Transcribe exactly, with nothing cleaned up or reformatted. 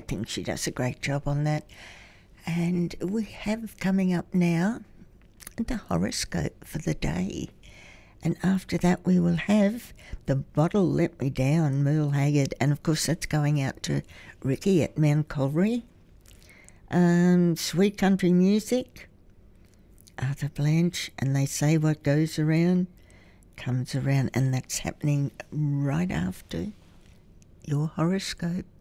think she does a great job on that. And we have coming up now the horoscope for the day. And after that we will have The Bottle Let Me Down, Merle Haggard. And of course that's going out to Ricky at Mount Colbury. Um, Sweet Country Music, Arthur Blanche, and They Say What Goes Around Comes Around. And that's happening right after your horoscope.